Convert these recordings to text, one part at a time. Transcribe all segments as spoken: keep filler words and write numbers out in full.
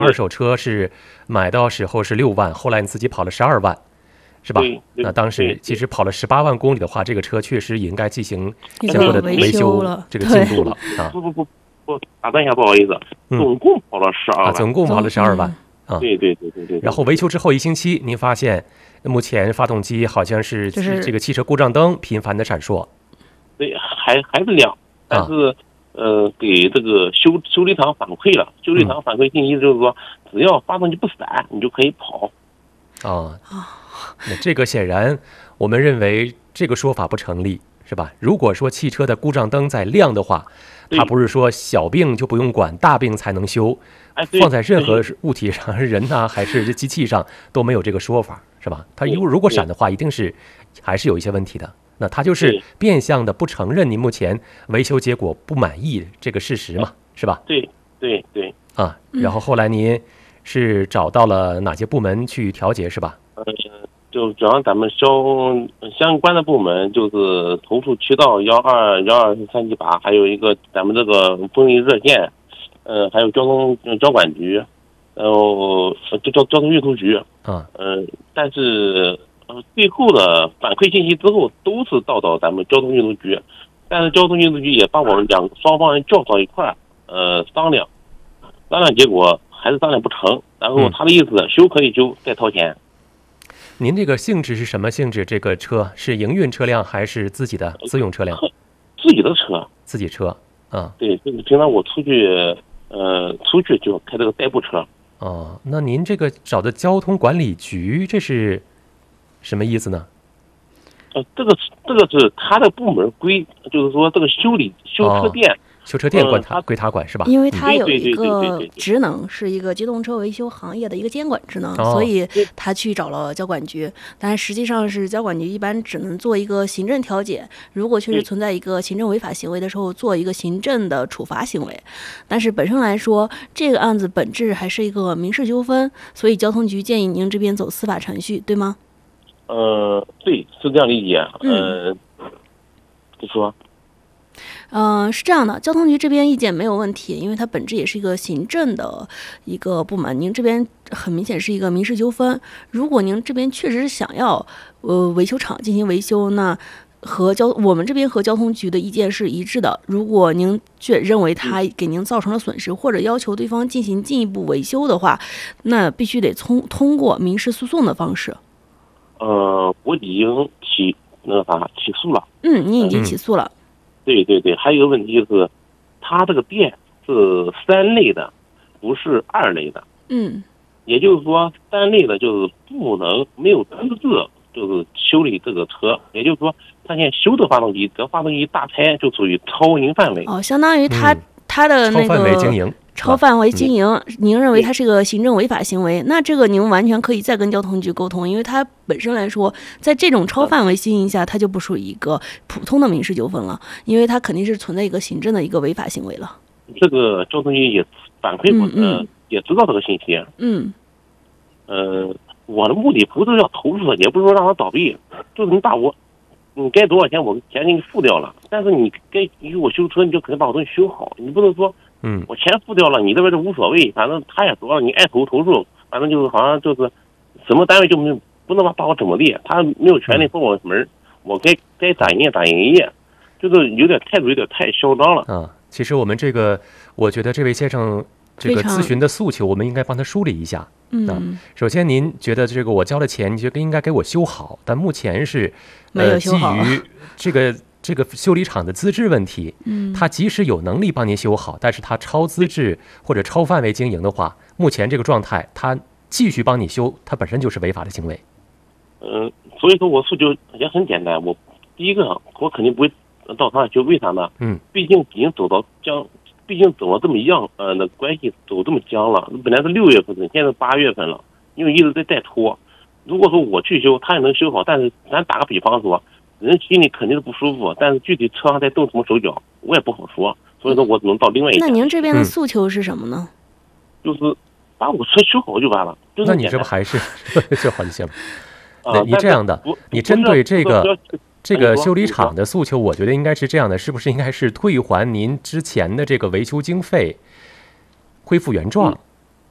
二手车是买到时候是六万，后来你自己跑了十二万，是吧？那当时其实跑了十八万公里的话，这个车确实也应该进行相关的维修这个进度了啊。 不不不不，打断一下，不好意思，总共跑了十二万， 总共跑了十二万啊。 对对对对对。 然后维修之后一星期，您发现目前发动机好像是这个汽车故障灯频繁的闪烁。 对，还还是亮，但是。呃，给这个修修理厂反馈了，修理厂反馈信息就是说，只要发动机不闪，你就可以跑。 啊，那这个显然我们认为这个说法不成立，是吧？如果说汽车的故障灯在亮的话，它不是说小病就不用管，大病才能修，放在任何物体上，人呐、啊、还是机器上都没有这个说法，是吧？它如如果闪的话，一定是还是有一些问题的。那他就是变相的不承认你目前维修结果不满意这个事实嘛，是吧？ 对对对啊，然后后来您是找到了哪些部门去调节，是吧？ 呃，就主要咱们消相关的部门就是投诉渠道幺二幺二三七八，还有一个咱们这个风力热线，呃，还有交通交管局，然后就交交通运输局啊， 呃，但是。最后的反馈信息之后都是到到咱们交通运输局，但是交通运输局也把我们两双方人叫到一块儿，呃商量，商量结果还是商量不成，然后他的意思、嗯、修可以修，再掏钱。 您这个性质是什么性质？这个车是营运车辆还是自己的自用车辆？ 自己的车， 自己车啊。 对，就是平常我出去，呃，出去就开这个代步车。 哦，那您这个找的交通管理局，这是？什么意思呢？ 呃，这个这个是他的部门归，就是说这个修理修车店，哦、 修车店管他、呃、归他管是吧？ 因为他有一个职能，是一个机动车维修行业的一个监管职能， 哦、 所以他去找了交管局。但实际上是交管局一般只能做一个行政调解，如果确实存在一个行政违法行为的时候，做一个行政的处罚行为。但是本身来说，这个案子本质还是一个民事纠纷，所以交通局建议您这边走司法程序，对吗？ 呃，对，是这样理解。呃，你说， 嗯、呃，是这样的，交通局这边意见没有问题，因为它本质也是一个行政的一个部门。您这边很明显是一个民事纠纷，如果您这边确实想要呃维修厂进行维修，那和交我们这边和交通局的意见是一致的。如果您确认为他给您造成了损失，或者要求对方进行进一步维修的话，那必须得通通过民事诉讼的方式。 呃，我已经起那个啥起诉了。 嗯，你已经起诉了。 嗯、对对对，还有一个问题就是，他这个店是三类的，不是二类的。 嗯， 也就是说，三类的就是不能没有资质，就是修理这个车。也就是说，他现在修的发动机，只要发动机一大拆，就属于超营范围。 哦，相当于他、嗯、他的那个超范围经营。 超范围经营，您认为它是个行政违法行为？那这个您完全可以再跟交通局沟通，因为它本身来说，在这种超范围经营下，它就不属于一个普通的民事纠纷了，因为它肯定是存在一个行政的一个违法行为了。 这个交通局也反馈过，嗯、呃，也知道这个信息。 嗯， 呃，我的目的不是要投诉他，也不是说让他倒闭，就是你把我，你该多少钱我钱给你付掉了，但是你该与我修车，你就肯定把我东西修好，你不能说。 嗯， 我钱付掉了，你这边就无所谓，反正他也说了，你爱投投诉，反正就是好像就是什么单位就没不能把把我怎么地，他没有权利封我门，我该该咋营业咋营业，就是有点态度有点太嚣张了啊。其实我们这个，我觉得这位先生这个咨询的诉求，我们应该帮他梳理一下。 嗯、 啊，首先您觉得这个我交了钱，你觉得应该给我修好，但目前是呃基于这个。这个修理厂的资质问题， 嗯， 他即使有能力帮您修好，但是他超资质或者超范围经营的话，目前这个状态，他继续帮你修，他本身就是违法的行为。 嗯、呃，所以说我诉求也很简单，我第一个我肯定不会到他那去，为啥呢？ 嗯， 毕竟已经走到僵，毕竟走了这么样，呃，那关系走这么僵了，本来是六月份的，现在八月份了，因为一直在在拖。如果说我去修，他也能修好，但是咱打个比方说。人心里肯定是不舒服，但是具体车上在动什么手脚，我也不好说，所以说我只能到另外一家。 那您这边的诉求是什么呢？ 嗯、就是把我车修好就完了。就是、 那你这不还是修好就行了？ 啊、 那你这样的，你针对这个这个修理厂的诉求，我觉得应该是这样的，是不是应该是退还您之前的这个维修经费，恢复原状？嗯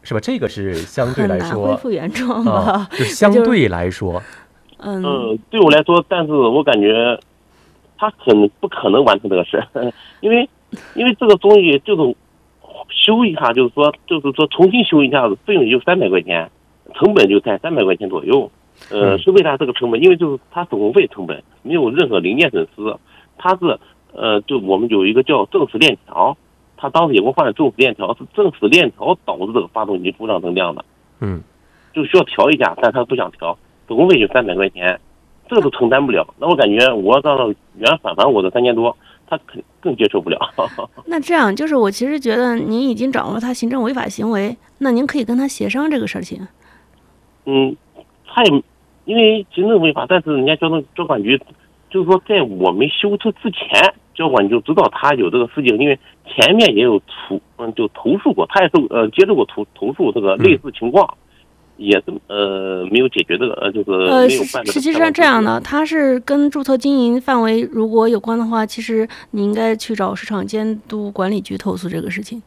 是吧？这个是相对来很难说恢复原状吧？ 啊，就相对来说， 嗯嗯，对我来说，但是我感觉他可能不可能完成这个事，因为因为这个东西就是修一下，就是说就是说重新修一下子，费用也就三百块钱，成本就在三百块钱左右。呃， 嗯是为啥这个成本？因为就是它手工费成本没有任何零件损失，它是呃，就我们有一个叫正时链条，它当时也给我换了正时链条，是正时链条导致这个发动机故障灯亮的， 嗯就需要调一下，但他不想调，手工费就三百块钱，这个都承担不了。那我感觉我要让原返还我的三千多，他肯更接受不了。 那这样就是我其实觉得您已经掌握了他行政违法行为，那您可以跟他协商这个事情。 嗯，他也因为行政违法，但是人家交通交管局就是说，在我没修车之前，交管局就知道他有这个事情，因为前面也有投嗯就投诉过，他也是呃接受过投投诉这个类似情况。也是呃没有解决这个呃就是呃，是没有办这个实际上这样的，它是跟注册经营范围如果有关的话，其实你应该去找市场监督管理局投诉这个事情。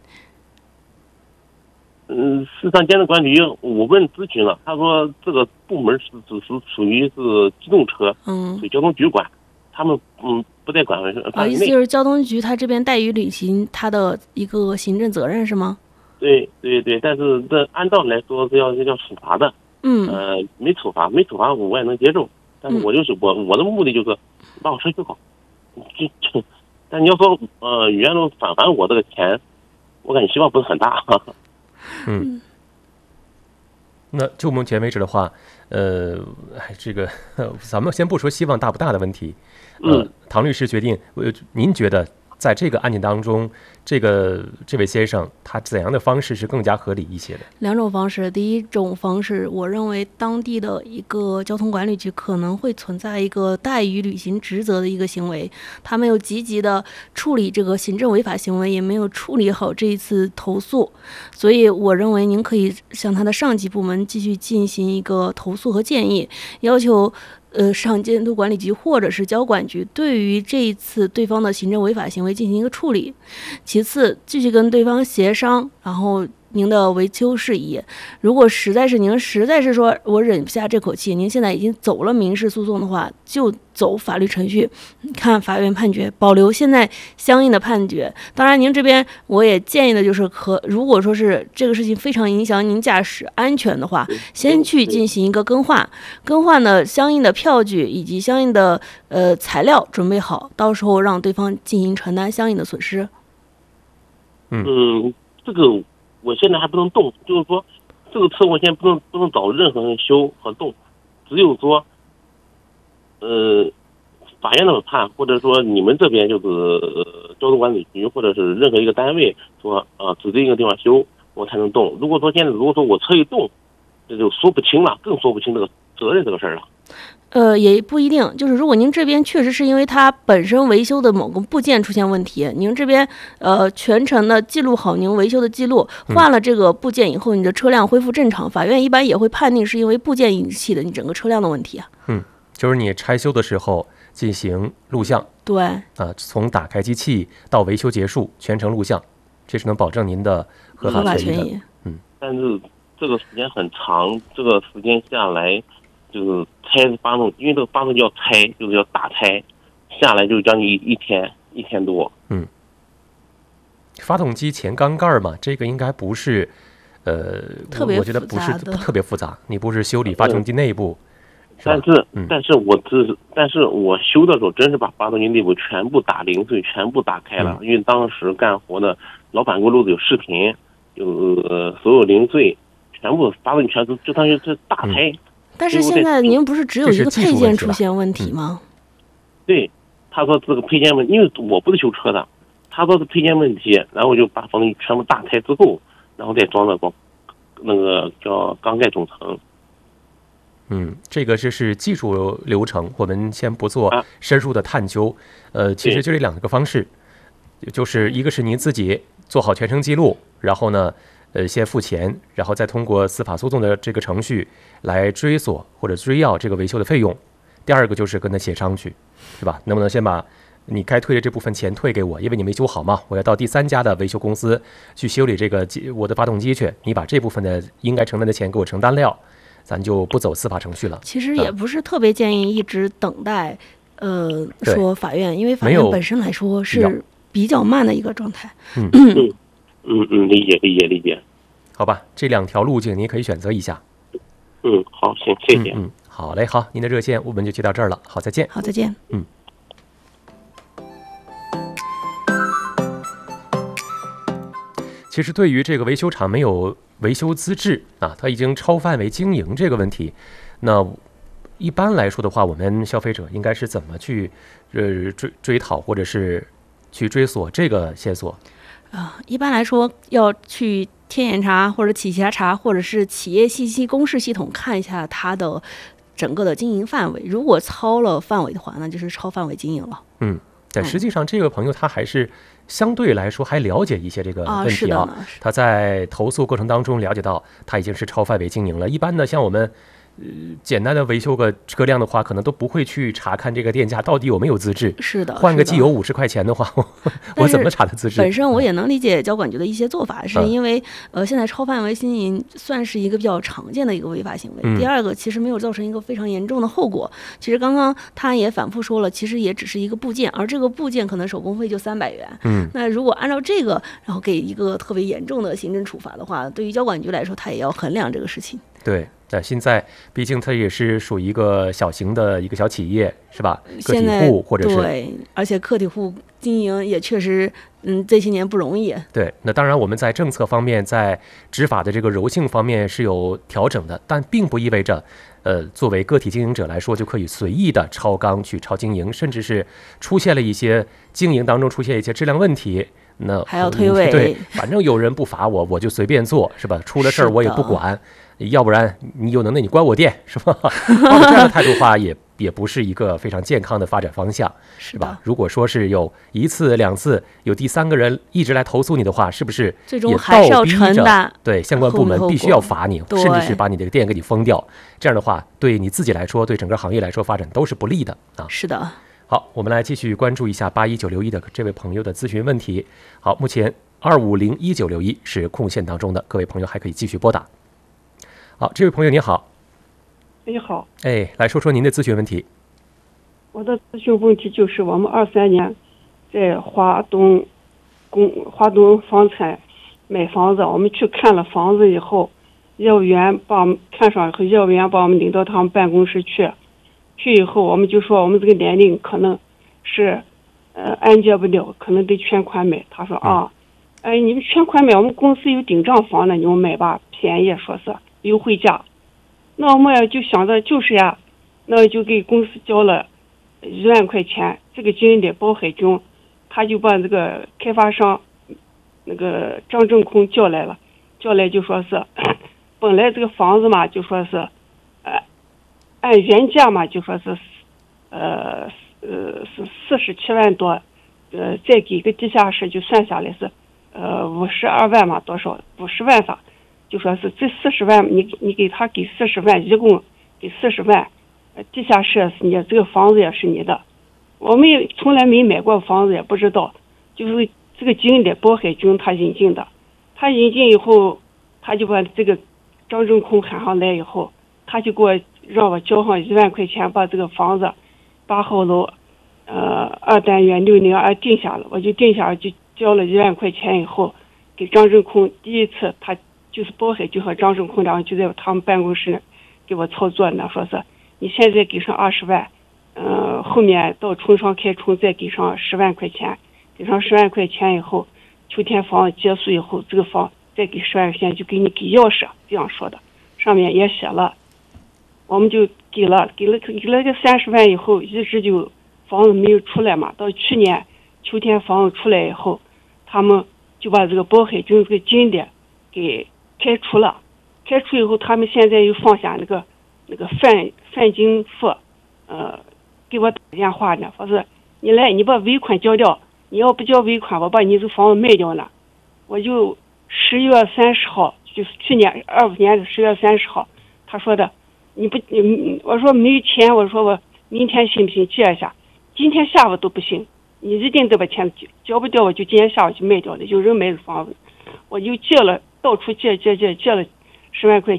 嗯，市场监督管理局我问咨询了，他说这个部门是只是属于是机动车， 嗯属于交通局管，他们嗯不在管呃， 范围内。 意思就是交通局他这边怠于履行他的一个行政责任是吗？ 对对对，但是这按道理来说是要是要处罚的， 嗯呃，没处罚，没处罚我也能接受，但是我就是我我的目的就是把我车修好，就就，但你要说呃原来返还我这个钱，我感觉希望不是很大。 嗯。那就目前为止的话，呃，哎这个咱们先不说希望大不大的问题，呃， 嗯唐律师决定，呃，您觉得在这个案件当中，这个这位先生他怎样的方式是更加合理一些的？ 两种方式，第一种方式，我认为当地的一个交通管理局可能会存在一个怠于履行职责的一个行为，他没有积极的处理这个行政违法行为，也没有处理好这一次投诉，所以我认为您可以向他的上级部门继续进行一个投诉和建议，要求呃，市场监督管理局或者是交管局对于这一次对方的行政违法行为进行一个处理。其次，继续跟对方协商，然后您的维修事宜。如果实在是您实在是说我忍不下这口气，您现在已经走了民事诉讼的话，就走法律程序，看法院判决，保留现在相应的判决。当然，您这边我也建议的就是可，如果说是这个事情非常影响您驾驶安全的话，先去进行一个更换，更换的相应的票据以及相应的呃材料准备好，到时候让对方进行承担相应的损失。 嗯，这个我现在还不能动，就是说这个车我现在不能不能找任何人修和动，只有说呃法院那么判，或者说你们这边就是、呃、交通管理局或者是任何一个单位说呃指定一个地方修，我才能动。如果说现在如果说我车一动，这就说不清了，更说不清这个责任这个事儿了。 呃，也不一定，就是如果您这边确实是因为它本身维修的某个部件出现问题，您这边呃全程的记录好您维修的记录，换了这个部件以后，你的车辆恢复正常，法院一般也会判定是因为部件引起的你整个车辆的问题啊。 嗯，就是你拆修的时候进行录像， 对啊，从打开机器到维修结束全程录像，这是能保证您的合合法法权益的。 权益。 嗯， 但是这个时间很长，这个时间下来。就是拆发动，因为这个发动机要拆，就是要打拆，下来就将近一一天一天多。 嗯，发动机前缸盖嘛，这个应该不是，呃， 特别我觉得不是复杂的特别复杂。你不是修理发动机内部，是吧？ 但是、 嗯、 但是我只但是我修的时候，真是把发动机内部全部打零碎，全部打开了。 嗯、 因为当时干活的老板给我录的有视频，有呃所有零碎全部发动机全都就当于是大拆。嗯但是现在您不是只有一个配件出现问题吗？ 对，他说这个配件问题，因为我不是修车的，他说是配件问题，然后我就把发动机全部大拆之后，然后再装的光那个叫缸盖总成。 嗯，这个这是技术流程，我们先不做深入的探究。呃，其实就这两个方式，就是一个是您自己做好全程记录，然后呢。呃，先付钱，然后再通过司法诉讼的这个程序来追索或者追要这个维修的费用。第二个就是跟他协商去，是吧？能不能先把你该退的这部分钱退给我，因为你没修好嘛，我要到第三家的维修公司去修理这个我的发动机去，你把这部分的应该承担的钱给我承担了，咱就不走司法程序了。 其实也不是特别建议一直等待，呃，说法院，因为法院本身来说是比较慢的一个状态。 嗯嗯嗯嗯，理解理解理解。 好吧，这两条路径你可以选择一下。 嗯，好，行，谢谢。 嗯，嗯好嘞，好，您的热线我们就接到这儿了。好，再见。 好，再见。 嗯。其实对于这个维修厂没有维修资质啊，它已经超范围经营这个问题，那一般来说的话，我们消费者应该是怎么去呃追追讨或者是去追索这个线索啊？一般来说要去天眼查或者企查查或者是企业信息公示系统看一下它的整个的经营范围，如果超了范围的话，那就是超范围经营了。 嗯，但实际上这个朋友他还是相对来说还了解一些这个问题啊， 啊他在投诉过程当中了解到他已经是超范围经营了。一般的像我们呃，简单的维修个车辆的话，可能都不会去查看这个店家到底有没有资质。 是的， 换个机油五十块钱的话，我我怎么查他资质？ 本身我也能理解交管局的一些做法，是因为、嗯、呃，现在超范围经营算是一个比较常见的一个违法行为。嗯、第二个，其实没有造成一个非常严重的后果。其实刚刚他也反复说了，其实也只是一个部件，而这个部件可能手工费就三百元。 嗯， 那如果按照这个，然后给一个特别严重的行政处罚的话，对于交管局来说，他也要衡量这个事情。 对。那现在毕竟它也是属于一个小型的一个小企业，是吧？个体户或者是对，而且个体户经营也确实，嗯，这些年不容易。 对，那当然我们在政策方面，在执法的这个柔性方面是有调整的，但并不意味着，呃，作为个体经营者来说就可以随意的超纲去超经营，甚至是出现了一些经营当中出现一些质量问题。那还要推诿， 对，反正有人不罚我，我就随便做，是吧？出了事儿我也不管，要不然你有能耐你关我店，是吧？这样的态度话也也不是一个非常健康的发展方向，是吧？如果说是有一次两次有第三个人一直来投诉你的话，是不是最终还是要承担？ 对，相关部门必须要罚你，甚至是把你这个店给你封掉。这样的话，对你自己来说，对整个行业来说发展都是不利的啊。 是的。 好，我们来继续关注一下八一九六一的这位朋友的咨询问题。好，目前二五零一九六一是空线当中的，各位朋友还可以继续拨打。好，这位朋友你好。 你好。 哎，来说说您的咨询问题。 我的咨询问题就是我们二三年在华东公华东房产买房子，我们去看了房子以后，业务员把我们看上以后，业务员把我们领到他们办公室去。去以后，我们就说我们这个年龄可能是，呃，按揭不了，可能得全款买。他说啊，哎，你们全款买，我们公司有顶账房呢，你们买吧，便宜，说是优惠价。那我们就想着就是呀，那就给公司交了一万块钱。这个经理包海军，他就把这个开发商那个张正空叫来了，叫来就说是，本来这个房子嘛，就说是，呃。按原价嘛，就说是，呃呃是四十七万多，呃再给一个地下室，就算下来是，呃五十二万嘛，多少五十万法，就说是这四十万，你你给他给四十万，一共给四十万，呃地下室是你这个房子也是你的，我们也从来没买过房子，也不知道，就是这个经理包海军他引进的，他引进以后，他就把这个张正空喊上来以后，他就给我。让我交上一万块钱，把这个房子八号楼，呃，二单元六零二定下了。我就定下，就交了一万块钱以后，给张正空第一次，他就是包海就和张正空两个就在他们办公室给我操作呢，说是你现在给上二十万，呃，后面到冲上开冲再给上十万块钱，给上十万块钱以后，秋天房结束以后，这个房再给十万块钱就给你给钥匙，这样说的，上面也写了。我们就给了，给了给了个三十万以后，一直就房子没有出来嘛。到去年秋天房子出来以后，他们就把这个包海军这个经理给开除了。开除以后，他们现在又放下那个那个范范金富，呃，给我打电话呢，说是你来，你把尾款交掉，你要不交尾款，我把你这房子卖掉呢。我就十月三十号，就是去年二五年的十月三十号，他说的。你不，你我说没有钱，我说我明天行不行借一下？今天下午都不行， 你一定得把钱交，交不掉我就今天下午就卖掉了，有人买的房子，我就借了，到处借借借借了十万块